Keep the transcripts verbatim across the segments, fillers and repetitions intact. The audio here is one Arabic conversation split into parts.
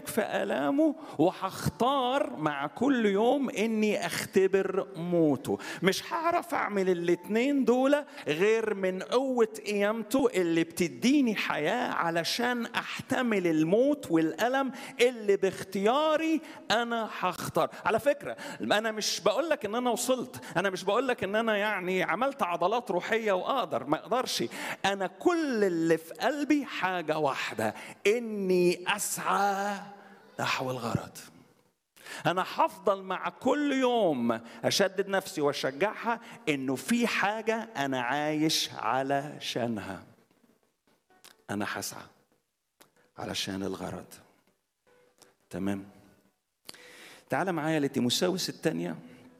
في آلامه، وهختار مع كل يوم إني أختبر موته. مش هعرف أعمل الاتنين دول غير من قوة قيامته اللي بتديني حياة علشان أحتمل الموت والألم اللي باختياري أنا هختار. على فكرة أنا مش بقولك إن أنا وصلت، أنا مش بقولك إن أنا يعني عملت عضلات روحية وأقدر، ما أقدرش. أنا كل اللي في قلبي حاجة واحدة، إني أسعى نحو الغرض. أنا هفضل مع كل يوم أشدد نفسي وأشجعها إنه في حاجة أنا عايش علشانها. أنا هسعى علشان الغرض. تمام. تعال معايا لتيموثاوس الثانية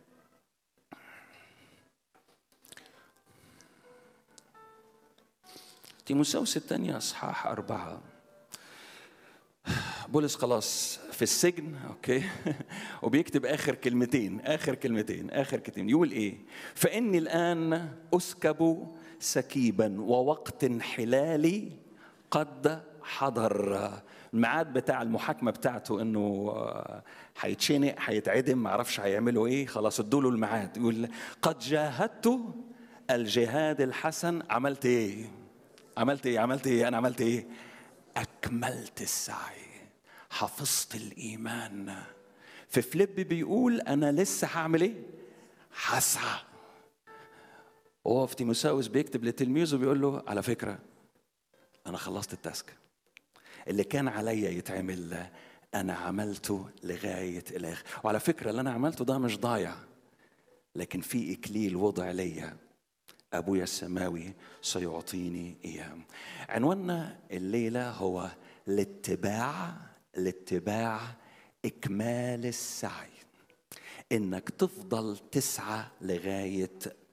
تيموثاوس الثانية أصحاح أربعة. بولس خلاص في السجن، أوكي، وبيكتب آخر كلمتين آخر كلمتين آخر كلمتين يقول إيه؟ فإني الآن أسكب سكيبا ووقت انحلالي قد حضر. الميعاد بتاع المحاكمة بتاعته إنه هيتشنق هيتعدم، معرفش هيعملوا إيه، خلاص ادوله الميعاد. يقول قد جاهدت الجهاد الحسن. عملت إيه؟ عملت إيه؟ عملت إيه؟ أنا عملت إيه؟ أكملت السعي، حفظت الإيمان. في فيليب بيقول أنا لسه هعمل إيه؟ هسعى. وهو في تيموثاوس بيكتب لتلميذه بيقول له على فكرة أنا خلصت التاسك اللي كان عليا يتعمل، أنا عملته لغاية الآخر. وعلى فكرة اللي أنا عملته ده مش ضايع، لكن في إكليل وضع ليا أبويا السماوي سيعطيني إياه. عنواننا الليلة هو الاتباع الاتباع إكمال السعي. إنك تفضل تسعى لغاية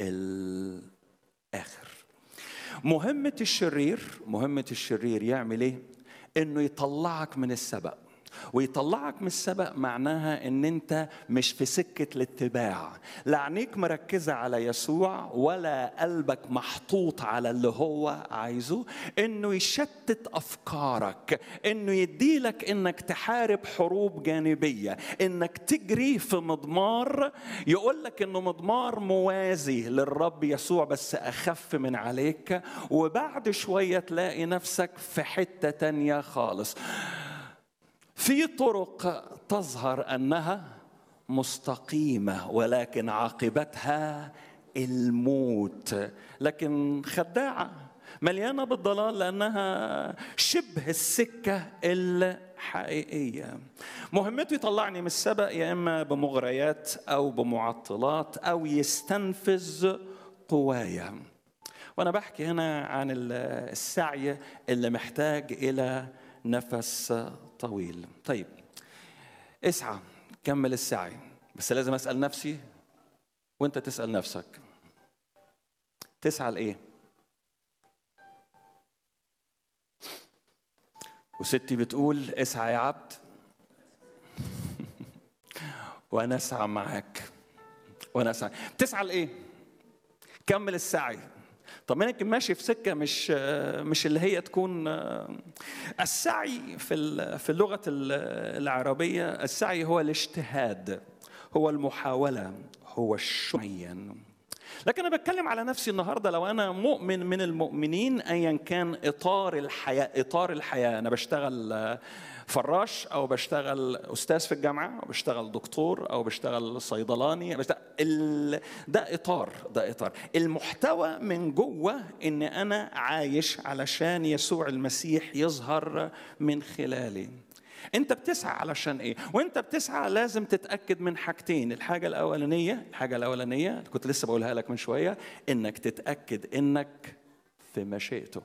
الآخر. مهمة الشرير مهمة الشرير يعمل إيه؟ إنه يطلعك من السبق. ويطلعك من السبق معناها ان انت مش في سكة الاتباع، لا عينيك مركزة على يسوع ولا قلبك محطوط على اللي هو عايزه. انه يشتت افكارك، انه يديلك انك تحارب حروب جانبية، انك تجري في مضمار يقولك انه مضمار موازي للرب يسوع بس اخف من عليك، وبعد شوية تلاقي نفسك في حتة تانية خالص. في طرق تظهر أنها مستقيمة ولكن عاقبتها الموت، لكن خداعة مليانة بالضلال لأنها شبه السكة الحقيقية. مهمته يطلعني من السبق يا إما بمغريات أو بمعطلات أو يستنفذ قوايا. وأنا بحكي هنا عن السعي اللي محتاج إلى نفس طويل. طيب اسعى، كمل السعي، بس لازم أسأل نفسي وانت تسأل نفسك، تسعى لإيه؟ وستي بتقول اسعى يا عبد وأنا أسعى معاك وأنا أسعى. تسعى لإيه؟ كمل السعي. طب أنا ماشي في سكة مش مش اللي هي تكون السعي في في اللغة العربية. السعي هو الاجتهاد، هو المحاولة، هو الشمعين. لكن أنا بتكلم على نفسي النهاردة. لو أنا مؤمن من المؤمنين أيا كان إطار الحياة إطار الحياة أنا بشتغل فراش أو بشتغل أستاذ في الجامعة أو بشتغل دكتور أو بشتغل صيدلاني، بشتغل ال... ده إطار ده إطار المحتوى من جوه إن أنا عايش علشان يسوع المسيح يظهر من خلالي. أنت بتسعى علشان إيه؟ وأنت بتسعى لازم تتأكد من حاجتين. الحاجة الأولانية الحاجة الأولانية كنت لسه بقولها لك من شوية، إنك تتأكد إنك في مشيئته.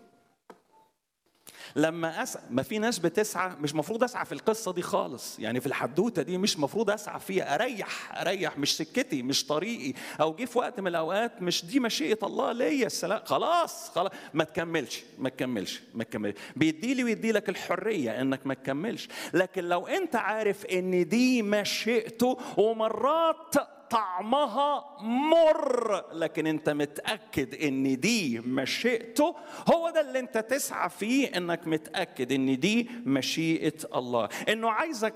لما أسعى، ما في ناس بتسعى مش مفروض أسعى في القصة دي خالص، يعني في الحدوتة دي مش مفروض أسعى فيها، أريح أريح مش سكتي مش طريقي، أو جي في وقت من الأوقات مش دي مشيئة الله ليا السلام، خلاص خلاص ما تكملش ما تكملش ما تكملش بيديلي ويدي لك الحرية إنك ما تكملش. لكن لو أنت عارف إن دي مشيئته، ومرات طعمها مر لكن انت متأكد ان دي مشيئته، هو ده اللي انت تسعى فيه، انك متأكد ان دي مشيئة الله، انه عايزك